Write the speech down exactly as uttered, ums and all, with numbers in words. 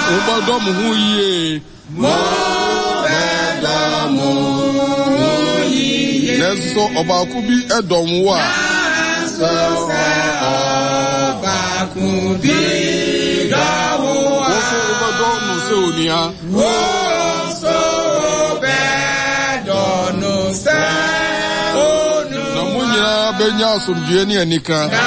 Obadom hu ye. Mo bedom hu ye. Neso obaku bi edom wa. So obaku bi dawo wa. Oso obadom no se onia. Oso bedom no se onia. Na munya benya asomdue ni anika.